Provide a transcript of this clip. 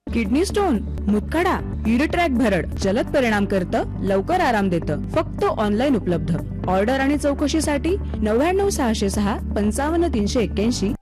Kidney stone, मूतखडा, युरिट्रॅक भरड जलद परिणाम करतं, लवकर आराम देतं. फक्त ऑनलाईन उपलब्ध. ऑर्डर आणि चौकशीसाठी 99 606 55 381